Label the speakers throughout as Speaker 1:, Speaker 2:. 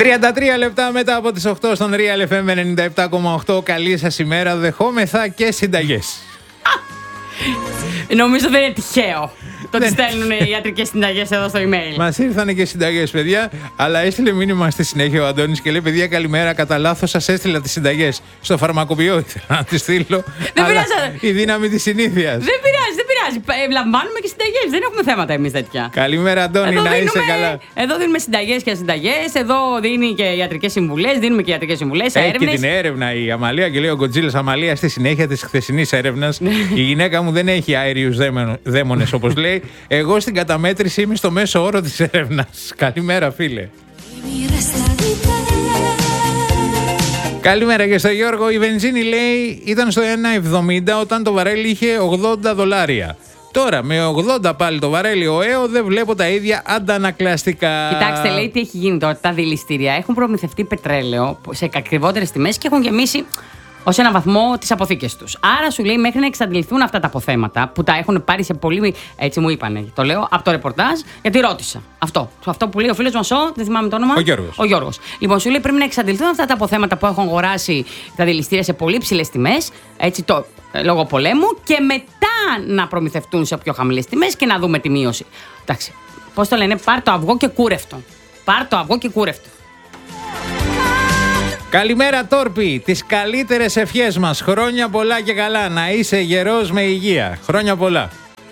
Speaker 1: 33 λεπτά μετά από τις 8 στον Real FM 97,8. Καλή σας ημέρα, δεχόμεθα και συνταγές.
Speaker 2: Νομίζω δεν είναι τυχαίο το ότι στέλνουν οι ιατρικές συνταγές εδώ στο email.
Speaker 1: Μας ήρθαν και συνταγές, παιδιά, αλλά έστειλε μήνυμα στη συνέχεια ο Αντώνης και λέει: παιδιά, καλημέρα. Κατά λάθος σας έστειλα τις συνταγές. Στο φαρμακοποιό ήθελα να τις στείλω.
Speaker 2: Δεν
Speaker 1: αλλά
Speaker 2: πειράζει.
Speaker 1: η δύναμη της συνήθειας.
Speaker 2: Δεν πειράζει. Λαμβάνουμε και συνταγές. Δεν έχουμε θέματα εμείς τέτοια.
Speaker 1: Καλημέρα, Αντώνη, να είσαι καλά.
Speaker 2: Εδώ δίνουμε συνταγές και συνταγές. Εδώ δίνει και ιατρικές συμβουλές. Δίνουμε και ιατρικές συμβουλές.
Speaker 1: Έχει και την έρευνα η Αμαλία και λέει ο Γκοτζίλας: Αμαλία, στη συνέχεια της χθεσινής έρευνας, η γυναίκα μου δεν έχει αέριους δαίμονες, όπως λέει. Εγώ στην καταμέτρηση είμαι στο μέσο όρο της έρευνας. Καλημέρα, φίλε. Καλημέρα και στο Γιώργο. Η βενζίνη, λέει, ήταν στο 1,70 όταν το βαρέλι είχε $80. Τώρα με 80 πάλι το βαρέλι ο ΕΟ δεν βλέπω τα ίδια αντανακλαστικά.
Speaker 2: Κοιτάξτε, λέει τι έχει γίνει τώρα. Τα δηληστήρια έχουν προμηθευτεί πετρέλαιο σε ακριβότερες τιμές και έχουν γεμίσει ως ένα βαθμό τις αποθήκες τους. Άρα σου λέει μέχρι να εξαντληθούν αυτά τα αποθέματα που τα έχουν πάρει σε πολύ. Έτσι μου είπανε. Το λέω από το ρεπορτάζ γιατί ρώτησα. Αυτό που λέει ο φίλος μας δεν θυμάμαι το όνομα. Ο Γιώργος. Λοιπόν, σου λέει πρέπει να εξαντληθούν αυτά τα αποθέματα που έχουν αγοράσει τα δηληστήρια σε πολύ ψηλές τιμές. Έτσι λόγω πολέμου και μετά να προμηθευτούν σε πιο χαμηλές τιμές και να δούμε τη μείωση. Εντάξει. Πώς το λένε, πάρ' το αυγό και κούρευτο. Πάρ' το αυγό και κούρευτο.
Speaker 1: Καλημέρα, Τόρπη. Τις καλύτερες ευχές μας. Χρόνια πολλά και καλά. Να είσαι γερός με υγεία. Χρόνια πολλά.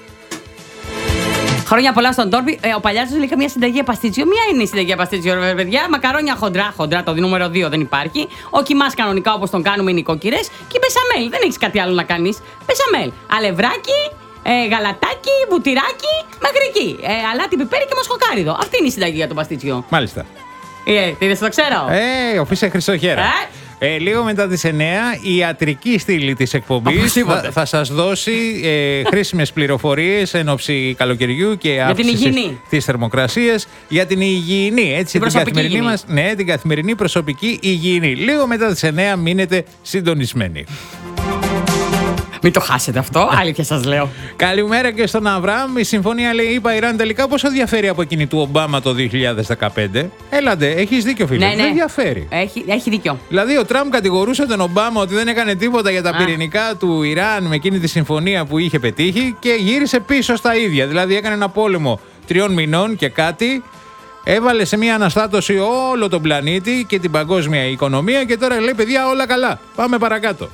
Speaker 2: Χρόνια πολλά στον Τόρπη. Ο Παλιάτσος λέει καμία συνταγή παστίτσιο. Μια είναι η συνταγή παστίτσιο, παιδιά. Μακαρόνια χοντρά, το νούμερο 2 δεν υπάρχει. Ο κιμάς κανονικά όπως τον κάνουμε είναι οι κόκκυρες. Και η μπεσαμέλ. Δεν έχεις κάτι άλλο να κάνεις. Μπεσαμέλ. Αλευράκι, γαλατάκι, βουτυράκι, μέχρι εκεί. Αλάτι, πιπέρι και μοσχοκάριδο. Αυτή είναι η συνταγή για το παστίτσιο.
Speaker 1: Μάλιστα.
Speaker 2: Τι δεν το ξέρω.
Speaker 1: Οφείλε Χριστόχερα. Λίγο μετά τις 9 η ιατρική στήλη της εκπομπής θα σας δώσει χρήσιμες πληροφορίες εν ώψη καλοκαιριού και αύξησης της θερμοκρασίας για την υγιεινή, έτσι, την καθημερινή μας, ναι, την καθημερινή προσωπική υγιεινή. Λίγο μετά τις 9 μείνετε συντονισμένοι.
Speaker 2: Μην το χάσετε αυτό, αλήθεια σας λέω.
Speaker 1: Καλημέρα και στον Αβραάμ. Η συμφωνία, λέει, είπα Ιράν τελικά πόσο διαφέρει από εκείνη του Ομπάμα το 2015. Έλατε, έχεις δίκιο, φίλε.
Speaker 2: Ναι.
Speaker 1: Δεν διαφέρει.
Speaker 2: Έχει δίκιο.
Speaker 1: Δηλαδή, ο Τραμπ κατηγορούσε τον Ομπάμα ότι δεν έκανε τίποτα για τα πυρηνικά του Ιράν με εκείνη τη συμφωνία που είχε πετύχει και γύρισε πίσω στα ίδια. Δηλαδή, έκανε ένα πόλεμο 3 μηνών και κάτι. Έβαλε σε μια αναστάτωση όλο τον πλανήτη και την παγκόσμια οικονομία και τώρα λέει: παιδιά, όλα καλά. Πάμε παρακάτω.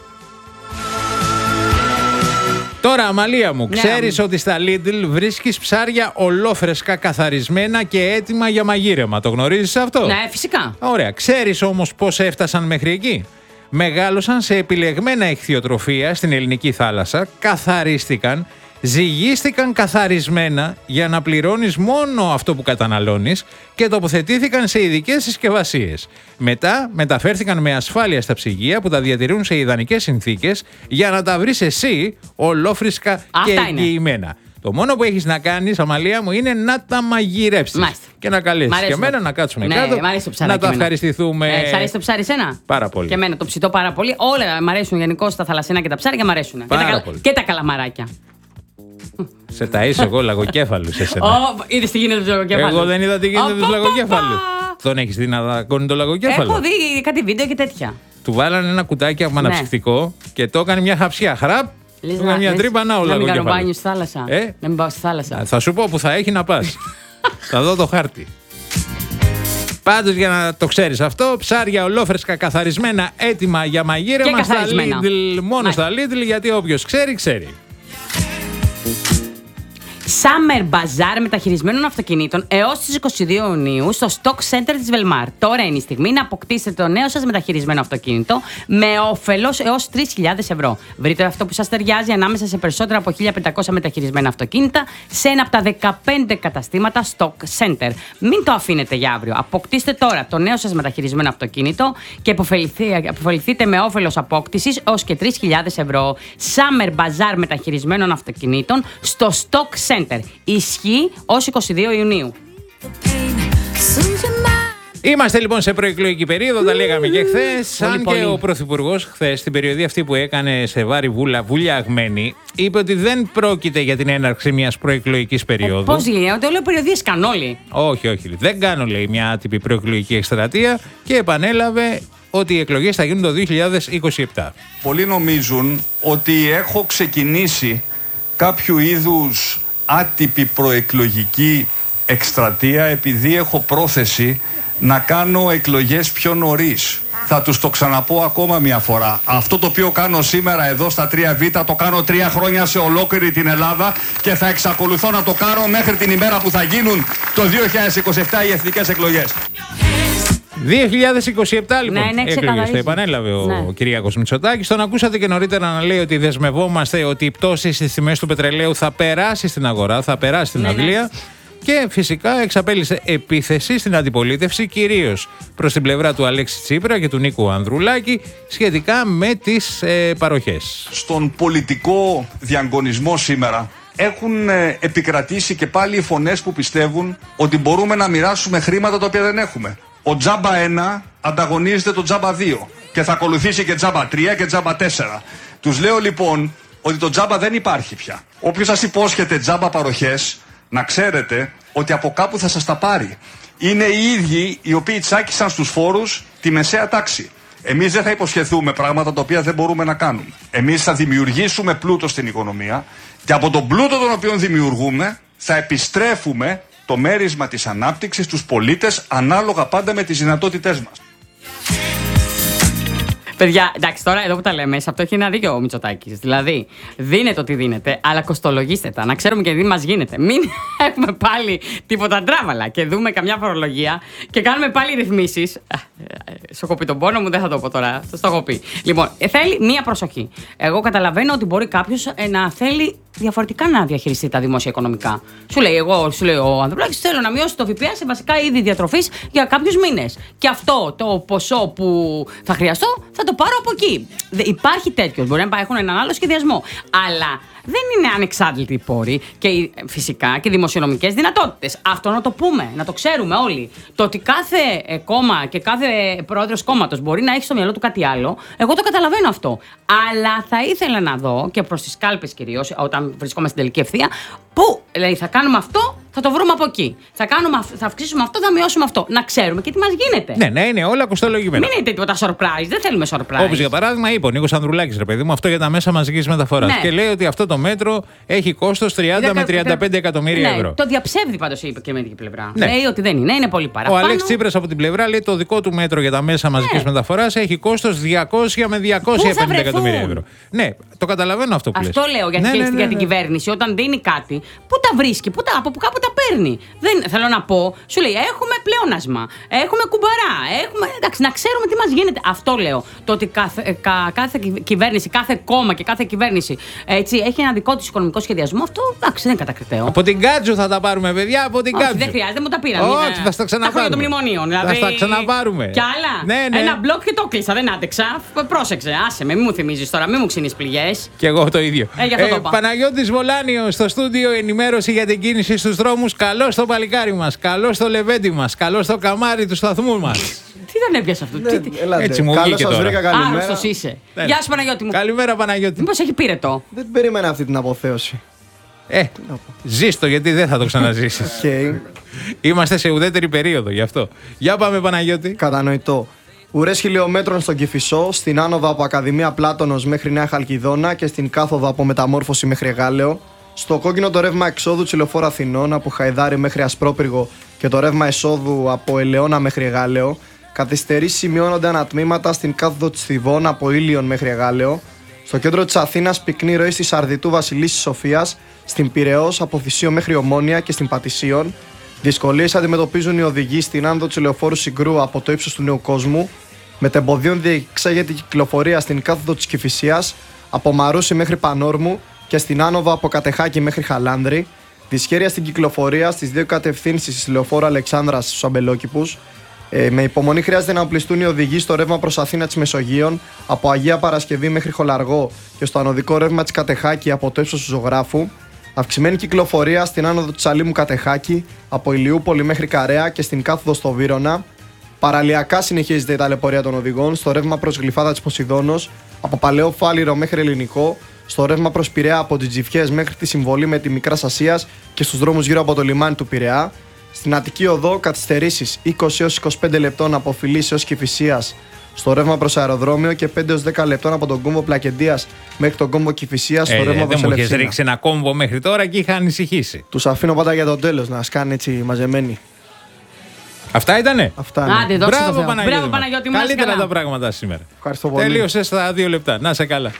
Speaker 1: Τώρα, Αμαλία μου, ξέρεις ότι στα Lidl βρίσκεις ψάρια ολόφρεσκα, καθαρισμένα και έτοιμα για μαγείρεμα. Το γνωρίζεις αυτό?
Speaker 2: Ναι, φυσικά.
Speaker 1: Ωραία. Ξέρεις όμως πώς έφτασαν μέχρι εκεί? Μεγάλωσαν σε επιλεγμένα ιχθυοτροφία στην ελληνική θάλασσα, καθαρίστηκαν, ζυγίστηκαν καθαρισμένα για να πληρώνεις μόνο αυτό που καταναλώνεις και τοποθετήθηκαν σε ειδικές συσκευασίες. Μετά μεταφέρθηκαν με ασφάλεια στα ψυγεία που τα διατηρούν σε ιδανικές συνθήκες για να τα βρεις εσύ ολόφρυσκα και εγγυημένα. Το μόνο που έχεις να κάνεις, Αμαλία μου, είναι να τα μαγειρέψεις.
Speaker 2: Μάλιστα.
Speaker 1: Και να καλέσεις και εμένα να κάτσουμε κάτω, να τα ευχαριστηθούμε.
Speaker 2: Σ' αρέσει το ψάρι σένα?
Speaker 1: Πάρα πολύ.
Speaker 2: Και εμένα το ψητό πάρα πολύ. Όλα μ' αρέσουν γενικώς τα θαλασσινά και τα ψάρια μ' αρέσουν. Και τα καλαμαράκια.
Speaker 1: Σε ταΐσω εγώ λαγοκέφαλους εσένα.
Speaker 2: Είδες τι γίνεται με το λαγοκέφαλο?
Speaker 1: Εγώ δεν είδα τι γίνεται με το λαγοκέφαλο. Τον έχεις δει να δακώνει το λαγοκέφαλο?
Speaker 2: Έχω δει κάτι βίντεο και τέτοια.
Speaker 1: Του βάλανε ένα κουτάκι από αναψυκτικό και το έκανε μια χαψιά. Χραπ, του έκανε μια τρύπα, να ο λαγοκέφαλος.
Speaker 2: Να μην κάνω μπάνιο στη θάλασσα. Να μην πάω στη θάλασσα.
Speaker 1: Θα σου πω που θα έχει να πας. Θα δω το χάρτη. Πάντως, για να το ξέρεις αυτό, ψάρια ολόφρεσκα καθαρισμένα έτοιμα για μαγείρεμα στα Lidl. Μόνο στα Lidl, γιατί όποιος ξέρει, ξέρει.
Speaker 2: Summer Bazaar μεταχειρισμένων αυτοκινήτων έως τις 22 Ιουνίου στο Stock Center της Velmar. Τώρα είναι η στιγμή να αποκτήσετε το νέο σας μεταχειρισμένο αυτοκίνητο με όφελος έως 3.000 ευρώ. Βρείτε αυτό που σας ταιριάζει ανάμεσα σε περισσότερα από 1.500 μεταχειρισμένα αυτοκίνητα σε ένα από τα 15 καταστήματα Stock Center. Μην το αφήνετε για αύριο. Αποκτήστε τώρα το νέο σας μεταχειρισμένο αυτοκίνητο και αποφεληθείτε με όφελος απόκτησης έως και 3.000 ευρώ. Summer Bazaar μεταχειρισμένων αυτοκινήτων στο Stock Center. Ισχύει ως 22 Ιουνίου.
Speaker 1: Είμαστε λοιπόν σε προεκλογική περίοδο, τα λέγαμε και χθες. Αν και ο Πρωθυπουργός χθες, στην περιοδία αυτή που έκανε σε Βάρη βουλιαγμένη, είπε ότι δεν πρόκειται για την έναρξη μιας προεκλογικής περίοδου.
Speaker 2: Πώς γίνεται, όλο περιοδίες κάνουν όλοι.
Speaker 1: Όχι, δεν κάνω, λέει, μια άτυπη προεκλογική εκστρατεία και επανέλαβε ότι οι εκλογές θα γίνουν το 2027.
Speaker 3: Πολλοί νομίζουν ότι έχω ξεκινήσει κάποιο είδους άτυπη προεκλογική εκστρατεία επειδή έχω πρόθεση να κάνω εκλογές πιο νωρίς. Θα τους το ξαναπώ ακόμα μια φορά. Αυτό το οποίο κάνω σήμερα εδώ στα 3Β το κάνω 3 χρόνια σε ολόκληρη την Ελλάδα και θα εξακολουθώ να το κάνω μέχρι την ημέρα που θα γίνουν το 2027 οι εθνικές εκλογές.
Speaker 1: 2027 λοιπόν εκλογές, το επανέλαβε ο Κυριάκος Μητσοτάκης. Τον ακούσατε και νωρίτερα να λέει ότι δεσμευόμαστε ότι η πτώση στις τιμές του πετρελαίου θα περάσει στην αγορά, θα περάσει στην Αγγλία. Και φυσικά εξαπέλυσε επίθεση στην αντιπολίτευση, κυρίως προς την πλευρά του Αλέξη Τσίπρα και του Νίκου Ανδρουλάκη, σχετικά με τις παροχές.
Speaker 3: Στον πολιτικό διαγωνισμό σήμερα έχουν επικρατήσει και πάλι οι φωνές που πιστεύουν ότι μπορούμε να μοιράσουμε χρήματα τα οποία δεν έχουμε. Ο Τζάμπα 1 ανταγωνίζεται το Τζάμπα 2 και θα ακολουθήσει και Τζάμπα 3 και Τζάμπα 4. Τους λέω λοιπόν ότι το Τζάμπα δεν υπάρχει πια. Όποιος σας υπόσχεται Τζάμπα παροχές, να ξέρετε ότι από κάπου θα σας τα πάρει. Είναι οι ίδιοι οι οποίοι τσάκισαν στους φόρους τη μεσαία τάξη. Εμείς δεν θα υποσχεθούμε πράγματα τα οποία δεν μπορούμε να κάνουμε. Εμείς θα δημιουργήσουμε πλούτο στην οικονομία και από τον πλούτο τον οποίο δημιουργούμε θα επιστρέφουμε το μέρισμα της ανάπτυξης στους πολίτες ανάλογα πάντα με τις δυνατότητές μας.
Speaker 2: Παιδιά, εντάξει, τώρα εδώ που τα λέμε, σε αυτό έχει ένα δίκιο ο Μητσοτάκης. Δηλαδή, δίνετε ό,τι δίνετε, αλλά κοστολογήστε τα. Να ξέρουμε και τι μας γίνεται. Μην έχουμε πάλι τίποτα τράβαλα και δούμε καμιά φορολογία και κάνουμε πάλι ρυθμίσεις. Σου έχω πει τον πόνο μου, δεν θα το πω τώρα. Το έχω πει. Λοιπόν, θέλει μία προσοχή. Εγώ καταλαβαίνω ότι μπορεί κάποιος να θέλει διαφορετικά να διαχειριστεί τα δημόσια οικονομικά. Σου λέει ο Ανδρουλάκης, θέλω να μειώσει το ΦΠΑ σε βασικά είδη διατροφής για κάποιους μήνες. Και αυτό το ποσό που θα χρειαστώ θα το πάρω από εκεί. Υπάρχει τέτοιο. Μπορεί να έχουν έναν άλλο σχεδιασμό. Αλλά δεν είναι ανεξάρτητοι οι πόροι και φυσικά και δημοσιονομικές δυνατότητες. Αυτό να το πούμε, να το ξέρουμε όλοι. Το ότι κάθε κόμμα και κάθε πρόεδρος κόμματος μπορεί να έχει στο μυαλό του κάτι άλλο, εγώ το καταλαβαίνω αυτό. Αλλά θα ήθελα να δω και προς τις κάλπες κυρίως, όταν βρισκόμαστε στην τελική ευθεία, που λέει θα κάνουμε αυτό, θα το βρούμε από εκεί. Θα αυξήσουμε αυτό, θα μειώσουμε αυτό. Να ξέρουμε και τι μας γίνεται.
Speaker 1: Ναι, είναι όλα κοστολογημένα.
Speaker 2: Μην είναι τίποτα surprise, δεν θέλουμε surprise.
Speaker 1: Όπως για παράδειγμα είπε ο Νίκος Ανδρουλάκης, ρε παιδί μου, αυτό για τα μέσα μαζικής μεταφοράς. Ναι. Και λέει ότι αυτό το μέτρο έχει κόστος 30 με 35 εκατομμύρια ευρώ.
Speaker 2: Το διαψεύδει πάντως η κυβερνητική πλευρά. Ναι. Λέει ότι δεν είναι πολύ παραπάνω.
Speaker 1: Ο Αλέξης Τσίπρας από την πλευρά λέει το δικό του μέτρο για τα μέσα μαζικής μεταφοράς έχει κόστος 200 με 250 εκατομμύρια ευρώ. Ναι, το καταλαβαίνω αυτό που λες.
Speaker 2: Αυτό λέω για την κυβέρνηση. Όταν δίνει κάτι, πού τα βρίσκει, από κάπου τα παίρνει. Δεν θέλω να πω, σου λέει έχουμε πλεόνασμα, έχουμε κουμπαρά, εντάξει, να ξέρουμε τι μας γίνεται. Αυτό λέω. Το ότι κάθε κυβέρνηση, κάθε κόμμα και κάθε κυβέρνηση έτσι, έχει ένα δικό της οικονομικό σχεδιασμό, αυτό εντάξει, δεν είναι κατακριτέο.
Speaker 1: Από την Κάτζου θα τα πάρουμε, παιδιά, από την Κάτζου.
Speaker 2: Δεν χρειάζεται, μου τα πήραν.
Speaker 1: Όχι, θα στα ξαναπάρουμε.
Speaker 2: Τα μνημονίων, δηλαδή.
Speaker 1: Θα τα ξαναπάρουμε.
Speaker 2: Κι άλλα. Ναι. Ένα μπλοκ και το κλείσα, δεν άντεξα. Πρόσεξε, άσε με, μην μου θυμίζεις τώρα, μην μου ξύνεις πληγές.
Speaker 1: Κι εγώ το ίδιο.
Speaker 2: Το
Speaker 1: Παναγιώτης Βολάνιος στο στούντιο, ενημέρωση για την κίνηση στους δρόμους. Καλώς στο παλικάρι μας, καλώς στο λεβέντι μας, καλώς στο καμάρι του σταθμού μας.
Speaker 2: Τι δεν έπιασε αυτό.
Speaker 1: Έτσι μου βγήκε τώρα.
Speaker 2: Άρρωστος είσαι. Γεια σου Παναγιώτη μου.
Speaker 1: Καλημέρα Παναγιώτη.
Speaker 2: Μήπως έχει πύρετο.
Speaker 4: Δεν περίμενα αυτή την αποθέωση.
Speaker 1: Ζήστο γιατί δεν θα το ξαναζήσεις. Είμαστε σε ουδέτερη περίοδο γι' αυτό. Για πάμε Παναγιώτη.
Speaker 4: Κατανοητό. Ουρές χιλιόμετρων στον Κηφισό, στην άνοδο από Ακαδημία Πλάτωνος μέχρι Νέα Χαλκιδόνα και στην κάθοδο από Μεταμόρφωση μέχρι Εγάλεο. Στο κόκκινο το ρεύμα εξόδου Τσιλοφόρου Αθηνών από Χαϊδάρι μέχρι Ασπρόπυργο και το ρεύμα εσόδου από Ελαιώνα μέχρι Εγάλεο. Καθυστερήσεις σημειώνονται ανατμήματα στην κάθοδο της Θηβών από Ήλιον μέχρι Εγάλεο. Στο κέντρο της Αθήνας πυκνή ροή στη Σαρδιτού Βασιλίσσης Σοφίας, στην Πειραιώς από Θησίο μέχρι Ομόνια και στην Πατησίων. Δυσκολίες αντιμετωπίζουν οι οδηγοί στην άνοδο της Λεωφόρου Συγκρού από το ύψος του Νέου Κόσμου. Μετεμποδίων διεξάγεται η κυκλοφορία στην κάθοδο της Κηφισίας από Μαρούσι μέχρι Πανόρμου και στην άνοδο από Κατεχάκη μέχρι Χαλάνδρη. Δυσχέρεια στην κυκλοφορία στις δύο κατευθύνσεις της Λεωφόρου Αλεξάνδρας στους Αμπελόκηπους. Με υπομονή χρειάζεται να οπλιστούν οι οδηγοί στο ρεύμα προς Αθήνα της Μεσογείων από Αγία Παρασκευή μέχρι Χολαργό και στο ανωδικό ρεύμα της Κατεχάκη από το ύψος του Ζωγράφου. Αυξημένη κυκλοφορία στην άνοδο της Αλήμου Κατεχάκη από Ηλιούπολη μέχρι Καρέα και στην κάθοδο στο Βύρωνα. Παραλιακά συνεχίζεται η ταλαιπωρία των οδηγών στο ρεύμα προς Γλυφάδα της Ποσειδώνος, από Παλαιό Φάληρο μέχρι Ελληνικό, στο ρεύμα προς Πειραιά από τις Τζιφιές μέχρι τη Συμβολή με τη Μικράς Ασίας και στους δρόμους γύρω από το λιμάνι του Πειραιά. Στην Αττική Οδό καθυστερήσεις 20 έως 25 λεπτών από Φιλής έως Κηφισίας στο ρεύμα προς αεροδρόμιο και 5 έως 10 λεπτών από τον κόμβο Πλακεντίας μέχρι τον κόμβο Κηφισίας στο ρεύμα προς Ελευσίνα.
Speaker 1: Δεν μου είχες ρίξει ένα κόμβο μέχρι τώρα και είχα ανησυχήσει.
Speaker 4: Τους αφήνω πάντα για το τέλος να σκάνε έτσι μαζεμένοι.
Speaker 1: Αυτά ήτανε.
Speaker 4: Αυτά.
Speaker 2: Άντε, δόξα τω
Speaker 1: Μπράβο,
Speaker 2: Θεώ.
Speaker 1: Παναγιώτη.
Speaker 2: Μπράβο, Παναγιώτη μου.
Speaker 1: Καλύτερα τα πράγματα σήμερα.
Speaker 4: Ευχαριστώ πολύ.
Speaker 1: Τελείωσε στα 2 λεπτά. Να σε καλά.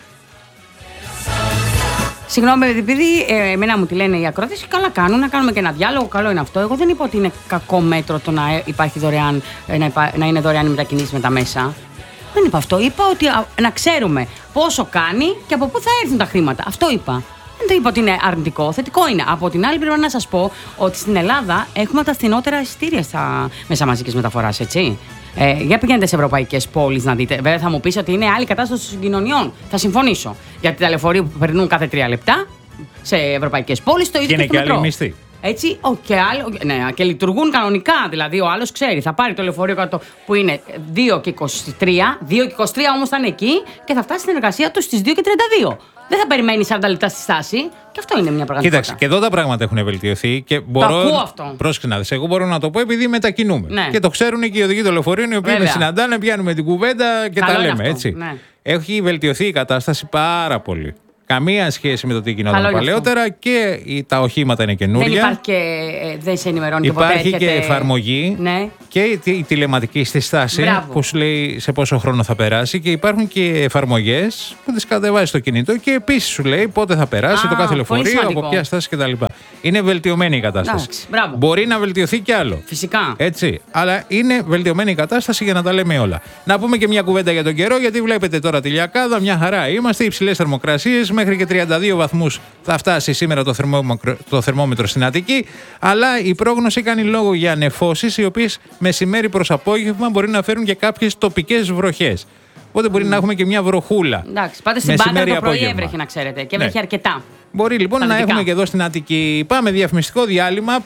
Speaker 2: Συγγνώμη, επειδή εμένα μου τη λένε οι ακροατές, καλά κάνουν να κάνουμε και ένα διάλογο. Καλό είναι αυτό. Εγώ δεν είπα ότι είναι κακό μέτρο το να υπάρχει δωρεάν, να είναι δωρεάν οι μετακινήσεις με τα μέσα. Δεν είπα αυτό. Είπα ότι να ξέρουμε πόσο κάνει και από πού θα έρθουν τα χρήματα. Αυτό είπα. Δεν το είπα ότι είναι αρνητικό. Θετικό είναι. Από την άλλη, πρέπει να σας πω ότι στην Ελλάδα έχουμε τα φθηνότερα εισιτήρια στα μέσα μαζικής μεταφοράς, έτσι. Για πηγαίνετε σε ευρωπαϊκές πόλεις να δείτε. Βέβαια, θα μου πεις ότι είναι άλλη κατάσταση των συγκοινωνιών. Θα συμφωνήσω. Γιατί τα λεωφορεία που περνούν κάθε 3 λεπτά σε ευρωπαϊκές πόλεις, το ίδιο
Speaker 1: Και είναι
Speaker 2: και
Speaker 1: και άλλοι μισθοί.
Speaker 2: Έτσι, και λειτουργούν κανονικά. Δηλαδή, ο άλλος ξέρει, θα πάρει το λεωφορείο που είναι 2 και 23, 2 και 23 όμως θα είναι εκεί και θα φτάσει στην εργασία του στις 2 και 32. Δεν θα περιμένει 40 λεπτά στη στάση και αυτό είναι μια πραγματικότητα.
Speaker 1: Κοίταξε, και εδώ τα πράγματα έχουν βελτιωθεί και μπορώ.
Speaker 2: Το ακούω αυτό.
Speaker 1: Πρόσεξε να δεις, εγώ μπορώ να το πω επειδή μετακινούμε.
Speaker 2: Ναι.
Speaker 1: Και το ξέρουν και οι οδηγοί των λεωφορείων, οι οποίοι με
Speaker 2: Βέβαια.
Speaker 1: συναντάνε, πιάνουμε την κουβέντα και
Speaker 2: Καλό
Speaker 1: τα
Speaker 2: είναι
Speaker 1: λέμε.
Speaker 2: αυτό,
Speaker 1: Έτσι.
Speaker 2: ναι.
Speaker 1: Έχει βελτιωθεί η κατάσταση πάρα πολύ. Καμία σχέση με το τι γινόταν
Speaker 2: Καλό είναι
Speaker 1: παλαιότερα και τα οχήματα είναι καινούρια.
Speaker 2: Δεν υπάρχει και. Δεν σε ενημερώνει
Speaker 1: Υπάρχει
Speaker 2: και ποτέ
Speaker 1: και εφαρμογή
Speaker 2: Ναι.
Speaker 1: και η τηλεματική στη στάση
Speaker 2: Μπράβο.
Speaker 1: που σου λέει σε πόσο χρόνο θα περάσει και υπάρχουν και εφαρμογές που τις κατεβάζεις στο κινητό και επίσης σου λέει πότε θα περάσει το κάθε
Speaker 2: πολύ
Speaker 1: λεωφορείο,
Speaker 2: σημαντικό.
Speaker 1: από ποια στάση κτλ. Είναι βελτιωμένη η κατάσταση.
Speaker 2: Εντάξει, μπράβο.
Speaker 1: Μπορεί να βελτιωθεί κι άλλο.
Speaker 2: Φυσικά.
Speaker 1: Έτσι. Αλλά είναι βελτιωμένη η κατάσταση για να τα λέμε όλα. Να πούμε και μια κουβέντα για τον καιρό, γιατί βλέπετε τώρα τη Λιακάδα, μια χαρά. Είμαστε υψηλές θερμοκρασίες, μέχρι και 32 βαθμούς θα φτάσει σήμερα το θερμόμετρο στην Αττική. Αλλά η πρόγνωση κάνει λόγο για νεφώσεις, οι οποίες μεσημέρι προς απόγευμα μπορεί να φέρουν και κάποιες τοπικές βροχές. Οπότε μπορεί να έχουμε και μια βροχούλα.
Speaker 2: Εντάξει, πάτε στην Πάτρα
Speaker 1: μεσημέρι
Speaker 2: το πρωί
Speaker 1: απόγευμα.
Speaker 2: έβρεχε να ξέρετε και
Speaker 1: Ναι.
Speaker 2: έβρεχε αρκετά.
Speaker 1: Μπορεί λοιπόν
Speaker 2: Στα
Speaker 1: να
Speaker 2: δυτικά.
Speaker 1: έχουμε και εδώ στην Αττική. Πάμε διαφημιστικό διάλειμμα.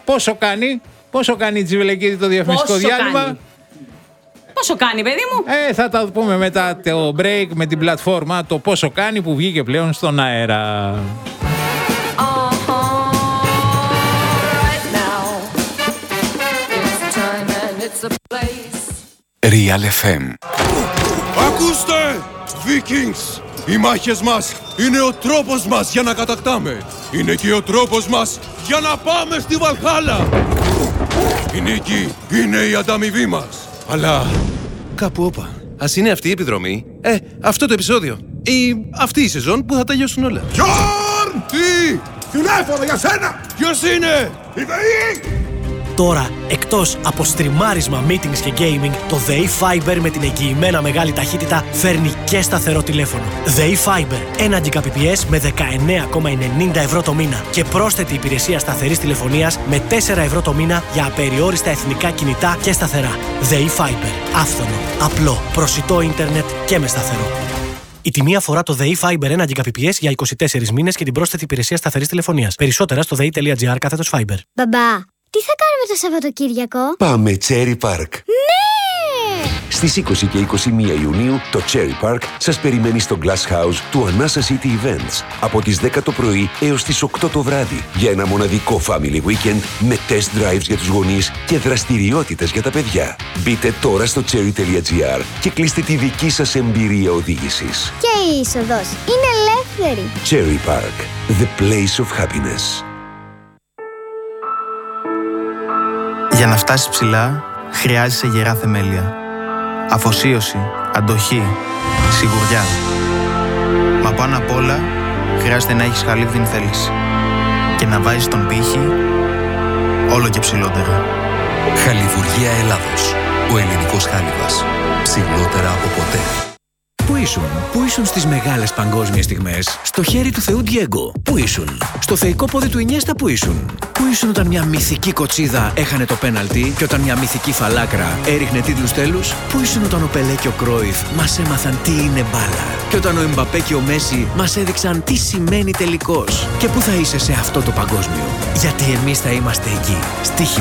Speaker 1: Πόσο κάνει η Τζιβελεκίδη το διαφημιστικό
Speaker 2: Πόσο
Speaker 1: διάλειμμα?
Speaker 2: κάνει? Πόσο κάνει, παιδί μου?
Speaker 1: Θα τα πούμε μετά το break με την πλατφόρμα το πόσο κάνει που βγήκε πλέον στον αέρα.
Speaker 5: Real FM.
Speaker 6: Ακούστε! Vikings! Οι μάχες μας είναι ο τρόπος μας για να κατακτάμε. Είναι και ο τρόπος μας για να πάμε στη Βαλχάλα. Η νίκη είναι η ανταμοιβή μας. Αλλά κάπου όπα. Ας είναι αυτή η επιδρομή. Αυτό το επεισόδιο. Ή αυτή η σεζόν που θα τελειώσουν όλα. Γιόρν! Τι! Τηλέφωνο για σένα! Ποιος είναι? Η ΔΕΗ!
Speaker 7: Τώρα, εκτός από στριμάρισμα, meetings και gaming, το ΔΕΗ Fiber με την εγγυημένα μεγάλη ταχύτητα φέρνει και σταθερό τηλέφωνο. ΔΕΗ Fiber, 1 Gbps με 19,90 ευρώ το μήνα και πρόσθετη υπηρεσία σταθερής τηλεφωνίας με 4 ευρώ το μήνα για απεριόριστα εθνικά κινητά και σταθερά. ΔΕΗ Fiber, άφθονο, απλό, προσιτό ίντερνετ και με σταθερό. Η τιμή αφορά το ΔΕΗ Fiber 1 Gbps για 24 μήνες και την πρόσθετη υπηρεσία σταθερής τηλεφωνίας. Περισσότερα στο dei.gr/Fiber.
Speaker 8: Μπαμπά, τι θα κάνουμε το Σαββατοκύριακο?
Speaker 5: Πάμε Cherry Park.
Speaker 8: Ναι!
Speaker 5: Στις 20 και 21 Ιουνίου το Cherry Park σας περιμένει στο Glass House του Anasa City Events από τις 10 το πρωί έως τις 8 το βράδυ για ένα μοναδικό family weekend με test drives για τους γονείς και δραστηριότητες για τα παιδιά. Μπείτε τώρα στο cherry.gr και κλείστε τη δική σας εμπειρία οδήγησης.
Speaker 8: Και η είσοδος είναι ελεύθερη.
Speaker 5: Cherry Park, the place of happiness.
Speaker 9: Για να φτάσεις ψηλά, χρειάζεσαι γερά θεμέλια. Αφοσίωση, αντοχή, σιγουριά. Μα πάνω απ' όλα, χρειάζεται να έχεις χαλίβδινη θέληση. Και να βάζεις τον πύχη όλο και ψηλότερα.
Speaker 5: Χαλιβουργία Ελλάδος. Ο ελληνικός χάλιβας. Ψηλότερα από ποτέ.
Speaker 10: Πού ήσουν στις μεγάλες παγκόσμιες στιγμές? Στο χέρι του Θεού Ντιέγκο. Πού ήσουν? Στο θεϊκό πόδι του Ινιέστα. Πού ήσουν? Πού ήσουν όταν μια μυθική κοτσίδα έχανε το πέναλτι και όταν μια μυθική φαλάκρα έριχνε τίτλους τέλους? Πού ήσουν όταν ο Πελέ και ο Κρόιφ μας έμαθαν τι είναι μπάλα? Και όταν ο Εμπαπέ και ο Μέση μας έδειξαν τι σημαίνει τελικός? Και πού θα είσαι σε αυτό το παγκόσμιο? Γιατί εμείς θα είμαστε εκεί. Στοίχημα.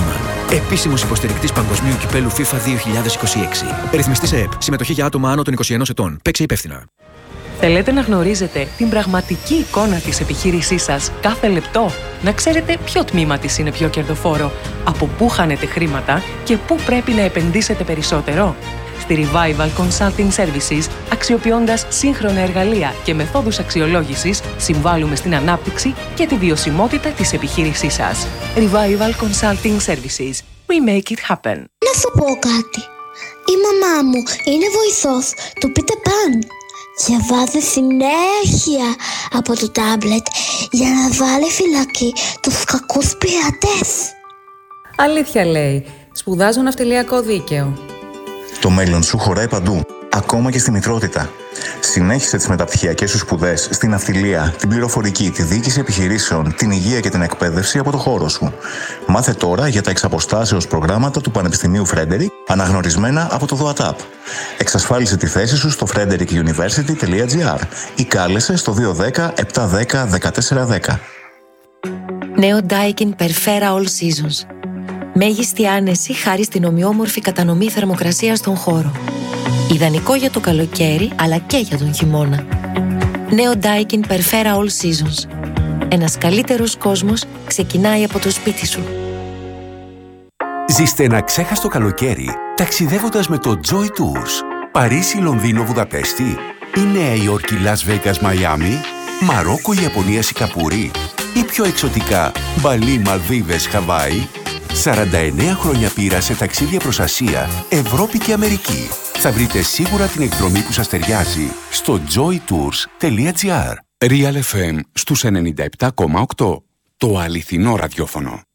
Speaker 10: Επίσημος υποστηρικτής Παγκοσμίου Κυπέλου FIFA 2026. Ρυθμιστής ΕΕΠ. Συμμετοχή για άτομα άνω των 21 ετών. Παίξε υπεύθυνα.
Speaker 11: Θέλετε να γνωρίζετε την πραγματική εικόνα της επιχείρησής σας κάθε λεπτό? Να ξέρετε ποιο τμήμα της είναι πιο κερδοφόρο, από πού χάνετε χρήματα και πού πρέπει να επενδύσετε περισσότερο? Στη Revival Consulting Services, αξιοποιώντας σύγχρονα εργαλεία και μεθόδους αξιολόγησης, συμβάλλουμε στην ανάπτυξη και τη βιωσιμότητα της επιχείρησής σας. Revival Consulting Services. We make it happen.
Speaker 8: Να σου πω κάτι. Η μαμά μου είναι βοηθός του Peter Pan. Διαβάζει συνέχεια από το τάμπλετ για να βάλει φυλακή τους κακούς πειρατές.
Speaker 12: Αλήθεια λέει. Σπουδάζω ναυτιλιακό δίκαιο.
Speaker 13: Το μέλλον σου χωράει παντού, ακόμα και στη μητρότητα. Συνέχισε τις μεταπτυχιακές σου σπουδές στην ναυτιλία, την πληροφορική, τη διοίκηση επιχειρήσεων, την υγεία και την εκπαίδευση από το χώρο σου. Μάθε τώρα για τα εξαποστάσεως προγράμματα του Πανεπιστημίου Φρέντερικ, αναγνωρισμένα από το ΔΟΑΤΑΠ. Εξασφάλισε τη θέση σου στο frederickuniversity.gr ή κάλεσε στο 210 710 1410.
Speaker 14: Νέο Daikin Perfera All Seasons. Μέγιστη άνεση χάρη στην ομοιόμορφη κατανομή θερμοκρασίας στον χώρο. Ιδανικό για το καλοκαίρι, αλλά και για τον χειμώνα. Νέο Daikin Perfera All Seasons. Ένας καλύτερος κόσμος ξεκινάει από το σπίτι σου.
Speaker 5: Ζήστε ένα ξέχαστο καλοκαίρι ταξιδεύοντας με το Joy Tours. Παρίσι, Λονδίνο, Βουδαπέστη ή Νέα Υόρκη, Λας Βέγκας, Μαϊάμι, Μαρόκο, Ιαπωνία, Σικαπούρη ή πιο εξωτικά Μπαλί, Μαλδίβες, Χαβάη. 49 χρόνια πείρα σε ταξίδια προς Ασία, Ευρώπη και Αμερική. Θα βρείτε σίγουρα την εκδρομή που σας ταιριάζει στο joytours.gr.
Speaker 15: Real FM στους 97,8. Το αληθινό ραδιόφωνο.